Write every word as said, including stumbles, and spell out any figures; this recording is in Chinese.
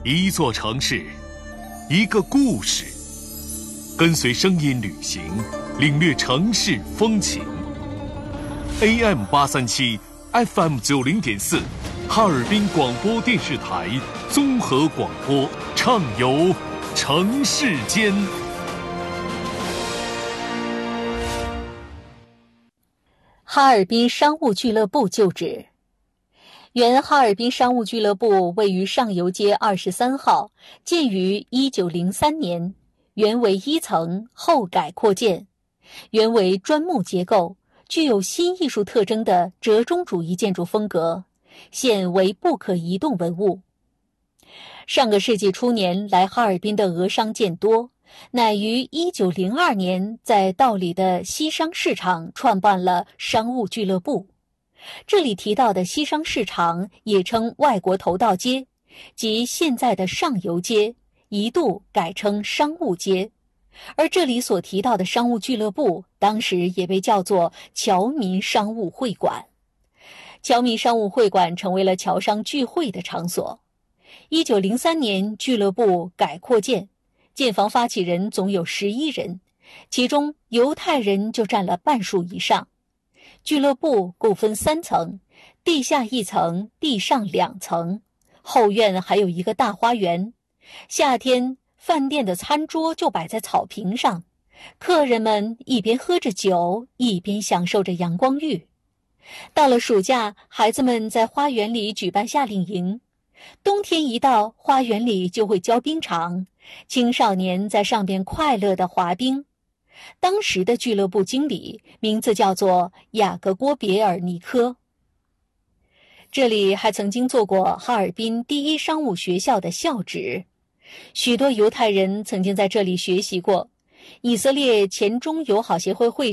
一座城市，一个故事，跟随声音旅行，领略城市风情。A M 八三七 F M 九零点四，哈尔滨广播电视台综合广播，畅游城市间。 哈尔滨商务俱乐部旧址。原哈尔滨商务俱乐部位于上游街二十三号，建于一九零三年，原为一层，后改扩建，原为砖木结构，具有新艺术特征的折中主义建筑风格，现为不可移动文物。上个世纪初年来哈尔滨的俄商渐多，乃于一九零二年在道里的西商市场创办了商务俱乐部。这里提到的西商市场也称外国头道街，即现在的上游街，一度改称商务街。而这里所提到的商务俱乐部，当时也被叫做侨民商务会馆。侨民商务会馆成为了侨商聚会的场所。一九零三年，俱乐部改扩建，建房发起人总有十一人，其中犹太人就占了半数以上。俱乐部共分三层，地下一层，地上两层，后院还有一个大花园。夏天，饭店的餐桌就摆在草坪上，客人们一边喝着酒，一边享受着阳光浴。到了暑假，孩子们在花园里举办夏令营。冬天一到，花园里就会浇冰场，青少年在上边快乐地滑冰。当时的俱乐部经理名字叫做雅各郭别尔尼科。这里还曾经做过哈尔滨第一商务学校的校址，许多犹太人曾经在这里学习过。以色列前中友好协会会